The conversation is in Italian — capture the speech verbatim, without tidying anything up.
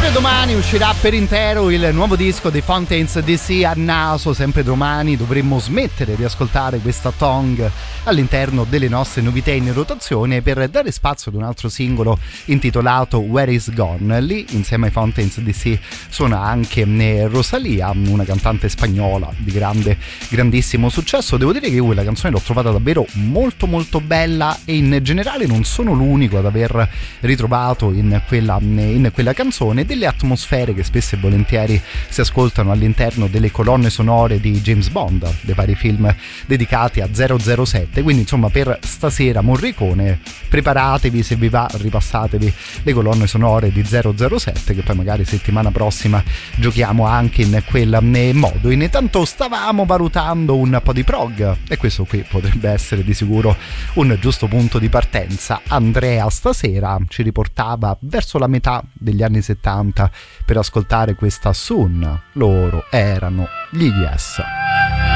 Sempre domani uscirà per intero il nuovo disco dei Fountains D C a naso. Sempre domani dovremmo smettere di ascoltare questa Tongue all'interno delle nostre novità in rotazione per dare spazio ad un altro singolo intitolato Where Is Gone. Lì insieme ai Fountains D C suona anche Rosalia, una cantante spagnola di grande grandissimo successo. Devo dire che io quella canzone l'ho trovata davvero molto molto bella e in generale non sono l'unico ad aver ritrovato in quella, in quella canzone delle atmosfere che spesso e volentieri si ascoltano all'interno delle colonne sonore di James Bond, dei vari film dedicati a zero zero sette. Quindi insomma per stasera Morricone preparatevi, se vi va ripassatevi le colonne sonore di zero zero sette, che poi magari settimana prossima giochiamo anche in quel modo. Intanto stavamo valutando un po' di prog e questo qui potrebbe essere di sicuro un giusto punto di partenza. Andrea stasera ci riportava verso la metà degli anni settanta per ascoltare questa Soon. Loro erano gli Yes.